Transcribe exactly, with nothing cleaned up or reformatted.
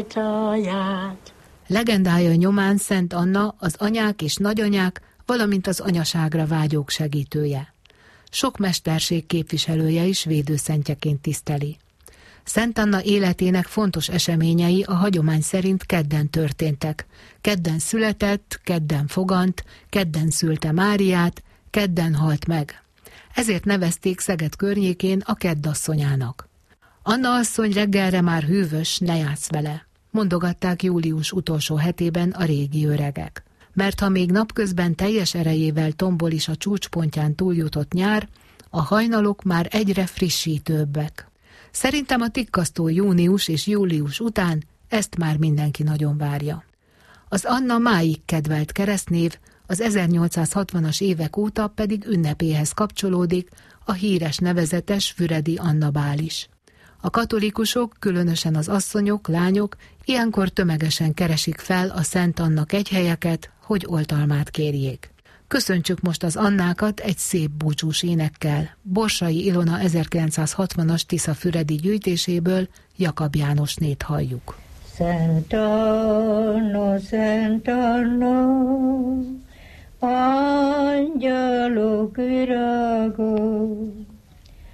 Legendája nyomán Szent Anna az anyák és nagyanyák, valamint az anyaságra vágyók segítője. Sok mesterség képviselője is védőszentjeként tiszteli. Szent Anna életének fontos eseményei a hagyomány szerint kedden történtek. Kedden született, kedden fogant, kedden szülte Máriát, kedden halt meg. Ezért nevezték Szeged környékén a keddasszonyának. Anna asszony reggelre már hűvös, ne játsz vele, mondogatták július utolsó hetében a régi öregek. Mert ha még napközben teljes erejével tombol is a csúcspontján túljutott nyár, a hajnalok már egyre frissítőbbek. Szerintem a tikkasztó június és július után ezt már mindenki nagyon várja. Az Anna máig kedvelt keresztnév, az ezernyolcszázhatvanas évek óta pedig ünnepéhez kapcsolódik a híres nevezetes Füredi Anna bál is. A katolikusok, különösen az asszonyok, lányok ilyenkor tömegesen keresik fel a Szent Anna kegyhelyeket, hogy oltalmát kérjék. Köszöntsük most az Annákat egy szép búcsús énekkel. Borsai Ilona ezerkilencszázhatvanas Tisza-Füredi gyűjtéséből Jakab Jánosnét halljuk. Szent Anna, Szent Anna, angyalok virága,